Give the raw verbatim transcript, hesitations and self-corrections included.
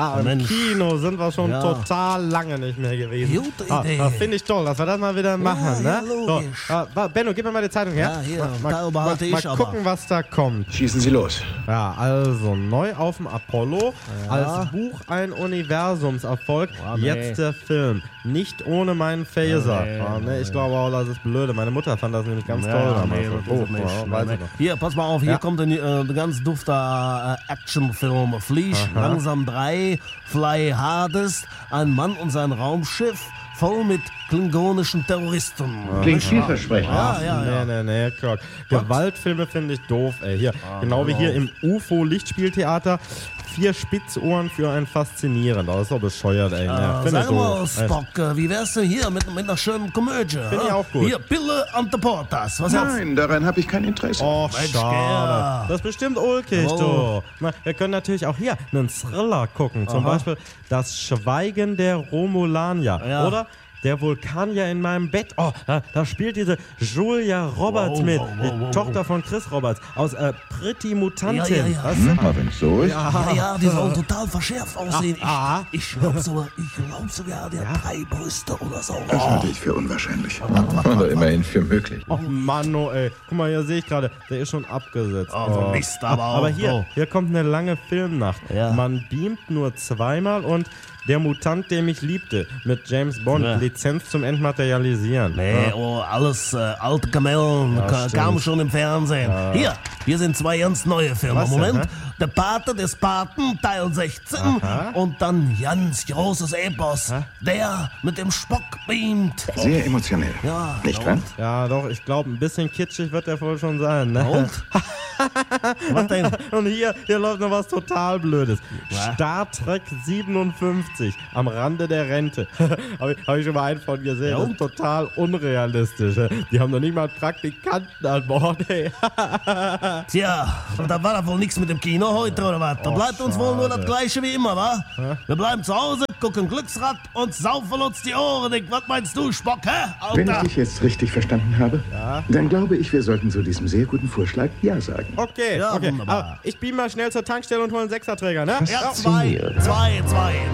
Ah, Im Mensch. Kino sind wir schon Ja. total lange nicht mehr gewesen. Gute Ah, Idee. das finde ich toll, dass wir das mal wieder machen. ja, Ne? logisch. So, ah, Benno, gib mir mal die Zeitung her. Ja, hier, mal, da behalte mal, ich mal aber. gucken, was da kommt. Schießen Sie los. Ja, also neu auf dem Apollo. Als Buch ein Universumserfolg. Oh, nee. Jetzt der Film. Nicht ohne meinen Phaser. Nee, Ah, ne, ich glaube auch, das ist blöde. Meine Mutter fand das nämlich ganz toll Ja, damals. nee, das ist es Oh, nicht. ja, Nee, weiß nee. ich noch. Hier, pass mal auf, hier Ja. kommt ein, äh, ein ganz dufter äh, Actionfilm. Flieg langsam drei, Fly Hardest, ein Mann und sein Raumschiff voll mit klingonischen Terroristen. Klingt vielversprechend. Ja, ja, ja. Nee, nee, nee, Kirk. Gewaltfilme finde ich doof, ey. Hier, genau wie hör hier auf. im U F O-Lichtspieltheater. Vier Spitzohren für ein Faszinierend. Das ist doch bescheuert, ey. Ne? Äh, Finde ich sag mal, doof. Spock, äh, wie wär's denn hier mit, mit einer schönen Komödie? Find ich hä? auch gut. Hier, Pille und Portas. Was hältst du? Nein, daran habe ich kein Interesse. Oh, Mensch, schade. Gerhard. Das ist bestimmt ulkig, Oh. du. Na, wir können natürlich auch hier einen Thriller gucken. Zum Aha. Beispiel Das Schweigen der Romulanier. Ja. Oder Der Vulkanier in meinem Bett. Oh, da, da spielt diese Julia Roberts Wow, mit. wow, wow, die wow, Tochter von Chris Roberts aus äh, Pretty Mutantin. Ja, ja, ja. Was? Aber wenn es so ist. Ja, ja, die sollen total verschärft aussehen. Ah, ah. Ich, ich glaube sogar, ich glaub sogar, der hat drei Brüste oder so. Das halte ich für unwahrscheinlich. Oder immerhin für möglich. Oh Mann, oh ey. Guck mal, hier sehe ich gerade, der ist schon abgesetzt. Oh, so Mist, aber auch. Aber hier, Oh. hier kommt eine lange Filmnacht. Ja. Man beamt nur zweimal und Der Mutant, der mich liebte, mit James Bond, Ja. Lizenz zum Entmaterialisieren. Nee, Ja. oh, alles äh, alte Kamellen, Ja, ka- stimmt. kam schon im Fernsehen. Hier, hier sind zwei ganz neue Filme. Was denn, Moment, hä? Der Pate des Paten, Teil sechzehn. Aha. Und dann ganz großes Epos, der mit dem Spock beamt. Sehr emotionell. Ja, Nicht und? wahr? Ja, doch, ich glaube, ein bisschen kitschig wird der wohl schon sein. Ne? Und? Was denn? Und hier, hier läuft noch was total Blödes. Was? Star Trek siebenundfünfzig, am Rande der Rente. Habe ich, hab ich schon mal einen von gesehen. Ja, Das und? ist total unrealistisch. Die haben noch nicht mal Praktikanten an Bord. Ey. Tja, und da war doch wohl nichts mit dem Kino heute, oder was? Da Oh, bleibt uns wohl nur schade. das Gleiche wie immer, wa? Wir bleiben zu Hause, gucken Glücksrad und saufen uns die Ohren. Dick. Was meinst du, Spock, hä? Wenn ich Alter! dich jetzt richtig verstanden habe, dann glaube ich, wir sollten zu diesem sehr guten Vorschlag Ja sagen. Okay, Ja, okay. wunderbar. Aber ich beam mal schnell zur Tankstelle und hole einen Sechserträger, ne? Ja, zwei, zwei, zwei.